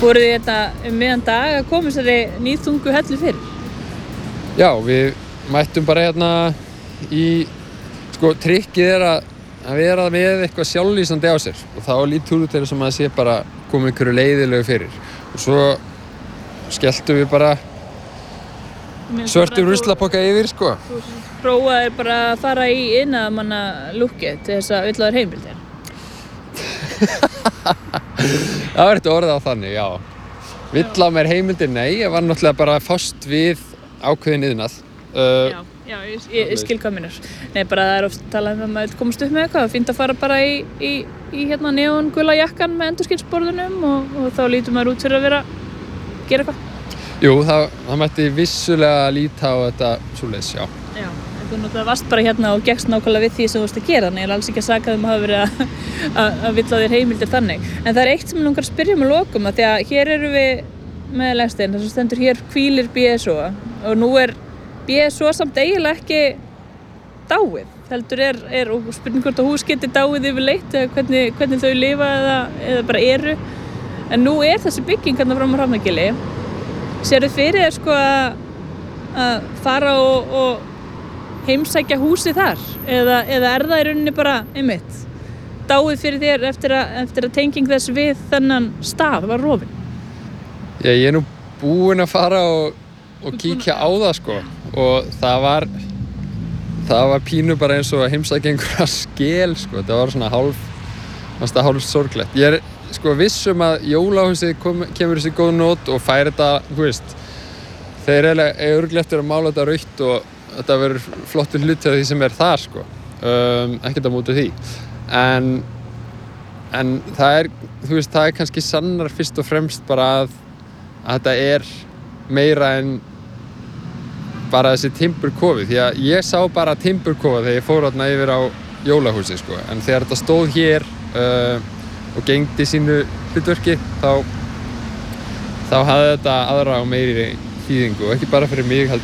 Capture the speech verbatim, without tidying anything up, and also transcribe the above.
Voruð þið þetta um miðjan dag að koma þessari nýþungu hellu fyrir? Já, við mættum bara hérna í, sko, trikkið er að, að vera með eitthvað sjálflýsandi á sér og þá lítur út þeirra sem að sé bara komið einhverju leiðilegu fyrir og svo skelltum við bara svörtum ruslapoka yfir, sko. Þú prófaðir bara að fara í iðnaðarmanna lúkkið til þess að vill á þér heimildir? Það var eitthvað orðið á þannig, já. Vill á mér heimildir, nei, ég var náttúrulega bara fast við ákveðin iðnað. Uh, já, já, ég, ég, ég skil hvað minnur. Nei, bara það er oft talað um að maður komast upp með eitthvað. Fínt að fara bara í, í, í hérna neongula jakkan með endurskinsborðunum og, og þá lítur maður út fyrir að vera að gera eitthvað. Jú, það, það mætti vissulega líta á þetta svoleiðis, já. Já, en þú náttúrulega varst bara hérna og gekkst nákvæmlega við því sem þú varst að gera. Nei, ég er alls ekki að saka um að hafa verið að, að, að vill á þér heimildir þannig. En það er eitt sem ég langar að spyrja um að lokum að því að hér eru við með legsteinn, þess að stendur hér hvílir B S O og nú er B S O samt eiginlega ekki dáið. Heldur er, er og spurning hvort að hús geti dáið yfirleitt eða hvernig, hvernig þau lifa eða, eða bara eru. En nú er þessi bygging hérna fram á Hrafnagili. Sérðu fyrir þér sko að, að fara og, og heimsækja húsið þar eða, eða er það í rauninni bara einmitt dáið fyrir þér eftir að, eftir að tenging þess við þennan stað var rofin? Já, ég er nú búinn að fara og, og kíkja á það, sko, og það var það var pínu bara eins og að heimsækja einhverja skel, sko, það var svona hálf fannst það hálf sorglegt. Ég er sko vissum að jólahúsið kemur þessi góð nót og fær þetta, þú veist, þeir eru örugglega eftir að mála þetta rautt og þetta verður flottur hluti af því sem er það, sko, um, ekkert á móti því, en en það er, þú veist, það er kannski sannar fyrst og fremst bara að, að þetta er meira en bara þessi timburkofi, því að ég sá bara timburkofa þegar ég fór þarna yfir á jólahúsið, sko, en þegar þetta stóð hér uh, og gegndi sínu hlutverki þá þá hafði þetta aðra og meiri þýðingu og ekki bara fyrir mig heldur